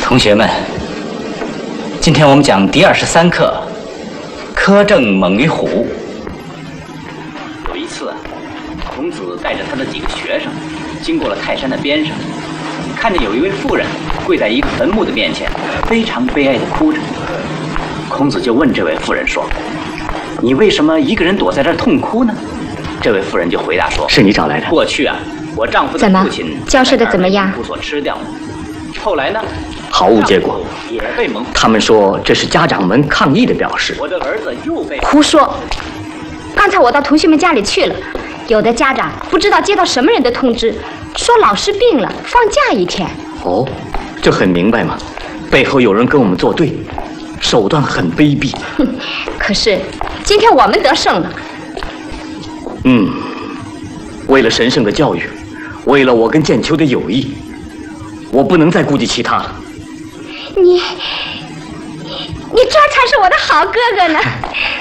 同学们，今天我们讲第23课《苛政猛于虎》。有一次，孔子带着他的几个学生，经过了泰山的边上，看见有一位妇人跪在一个坟墓的面前，非常悲哀地哭着。孔子就问这位妇人说：“你为什么一个人躲在这儿痛哭呢？”这位妇人就回答说：“ 是你找来的。 过去啊，我丈夫的父亲教授的怎么样？ 所吃掉了。后来呢？ 毫无结果， 也被蒙。 他们说这是家长们抗议的表示。 我的儿子又被…… 胡说！刚才我到同学们家里去了，有的家长不知道接到什么人的通知，说老师病了，放假1天。 哦，这很明白嘛，背后有人跟我们作对，手段很卑鄙。 可是今天我们得胜了。 为了神圣的教育，为了我跟剑秋的友谊，我不能再顾及其他了。 你这才是我的好哥哥呢。